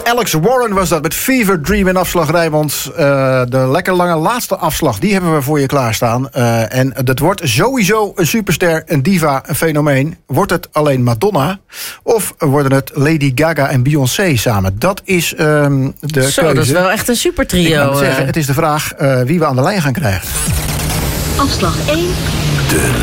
Alex Warren was dat met Fever Dream in afslag Rijnmond. De lekker lange laatste afslag, die hebben we voor je klaarstaan. En dat wordt sowieso een superster, een diva, een fenomeen. Wordt het alleen Madonna? Of worden het Lady Gaga en Beyoncé samen? Dat is de keuze. Dat is wel echt een supertrio. Ik moet zeggen, het is de vraag wie we aan de lijn gaan krijgen. Afslag 1. De